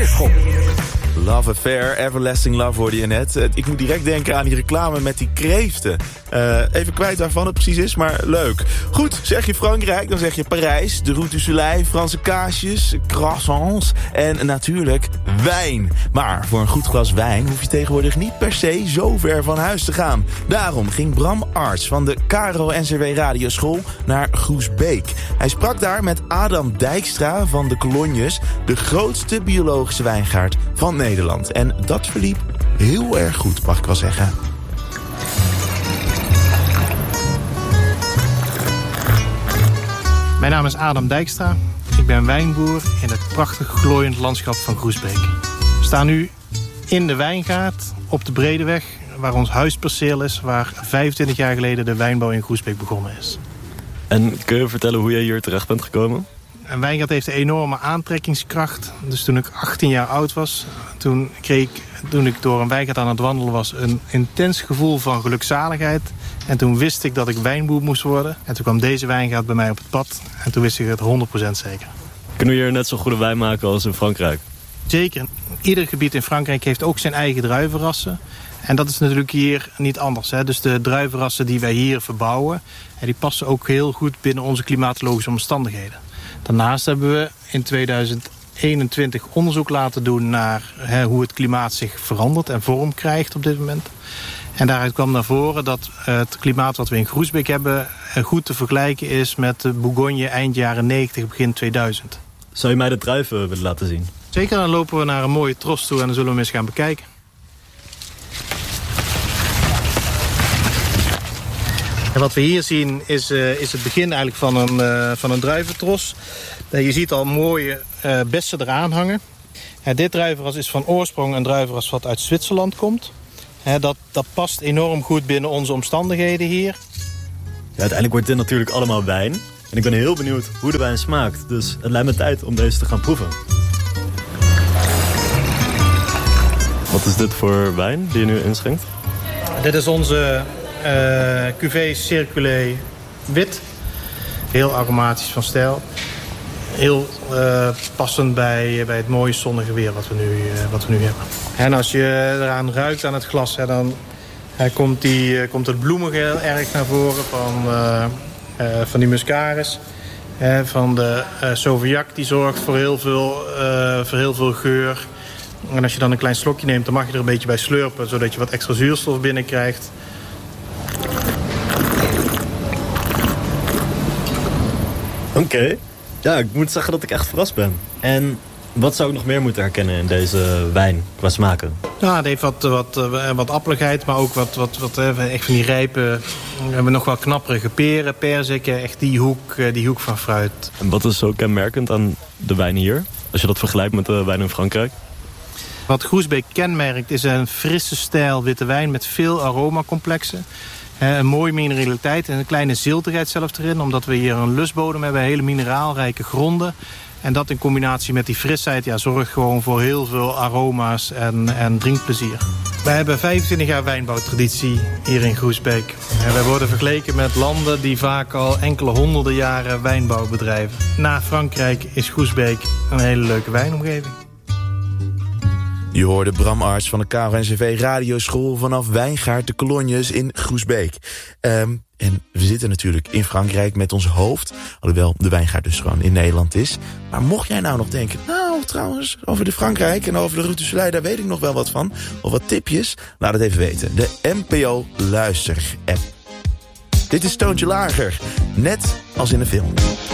School. Love Affair, Everlasting Love hoorde je net. Ik moet direct denken aan die reclame met die kreeften. Even kwijt waarvan het precies is, maar leuk. Goed, zeg je Frankrijk, dan zeg je Parijs, de Route du Soleil, Franse kaasjes, croissants en natuurlijk wijn. Maar voor een goed glas wijn hoef je tegenwoordig niet per se zo ver van huis te gaan. Daarom ging Bram Arts van de KRO-NCW Radioschool naar Groesbeek. Hij sprak daar met Adam Dijkstra van de Colognes, de grootste biologische wijngaard van Nederland. En dat verliep heel erg goed, mag ik wel zeggen. Mijn naam is Adam Dijkstra. Ik ben wijnboer in het prachtig glooiend landschap van Groesbeek. We staan nu in de wijngaard op de Bredeweg, waar ons huisperceel is, waar 25 jaar geleden de wijnbouw in Groesbeek begonnen is. En kun je vertellen hoe jij hier terecht bent gekomen? Een wijngaard heeft een enorme aantrekkingskracht. Dus toen ik 18 jaar oud was, toen ik door een wijngaard aan het wandelen was, een intens gevoel van gelukzaligheid. En toen wist ik dat ik wijnboer moest worden. En toen kwam deze wijngaard bij mij op het pad. En toen wist ik het 100% zeker. Kunnen we hier net zo goede wijn maken als in Frankrijk? Zeker. Ieder gebied in Frankrijk heeft ook zijn eigen druivenrassen. En dat is natuurlijk hier niet anders. Hè? Dus de druivenrassen die wij hier verbouwen, die passen ook heel goed binnen onze klimatologische omstandigheden. Daarnaast hebben we in 2021 onderzoek laten doen naar hoe het klimaat zich verandert en vorm krijgt op dit moment. En daaruit kwam naar voren dat het klimaat wat we in Groesbeek hebben goed te vergelijken is met de Bourgogne eind jaren 90, begin 2000. Zou je mij de druiven willen laten zien? Zeker, dan lopen we naar een mooie tros toe en dan zullen we hem eens gaan bekijken. En wat we hier zien is het begin eigenlijk van een druiventros. Je ziet al mooie bessen eraan hangen. Dit druivenras is van oorsprong een druivenras wat uit Zwitserland komt. Dat past enorm goed binnen onze omstandigheden hier. Ja, uiteindelijk wordt dit natuurlijk allemaal wijn. En ik ben heel benieuwd hoe de wijn smaakt. Dus het lijkt me tijd om deze te gaan proeven. Wat is dit voor wijn die je nu inschenkt? Dit is onze cuvée circulé wit. Heel aromatisch van stijl. Heel passend bij het mooie zonnige weer wat we nu hebben. En als je eraan ruikt aan het glas, dan komt het bloemige heel erg naar voren van die muscaris. Van de Sauvignac, die zorgt voor heel veel geur. En als je dan een klein slokje neemt, dan mag je er een beetje bij slurpen, zodat je wat extra zuurstof binnenkrijgt. Oké. Ja, ik moet zeggen dat ik echt verrast ben. En wat zou ik nog meer moeten herkennen in deze wijn qua smaken? Ja, het heeft wat appeligheid, maar ook wat echt van die rijpe. We hebben nog wel knapperige peren, perziken, echt die hoek van fruit. En wat is zo kenmerkend aan de wijn hier, als je dat vergelijkt met de wijn in Frankrijk? Wat Groesbeek kenmerkt is een frisse stijl witte wijn met veel aromacomplexen. Een mooie mineraliteit en een kleine ziltigheid zelf erin. Omdat we hier een lusbodem hebben, hele mineraalrijke gronden. En dat in combinatie met die frisheid zorgt gewoon voor heel veel aroma's en drinkplezier. Wij hebben 25 jaar wijnbouwtraditie hier in Groesbeek. En wij worden vergeleken met landen die vaak al enkele honderden jaren wijnbouw bedrijven. Na Frankrijk is Groesbeek een hele leuke wijnomgeving. Je hoorde Bram Arts van de KRO-NCW Radioschool vanaf Wijngaard de Colognes in Groesbeek. En we zitten natuurlijk in Frankrijk met ons hoofd, alhoewel de wijngaard dus gewoon in Nederland is. Maar mocht jij nou nog denken, nou trouwens, over de Frankrijk en over de Route du Soleil, daar weet ik nog wel wat van. Of wat tipjes, laat het even weten. De NPO Luister-app. Dit is Toontje Lager, net als in de film.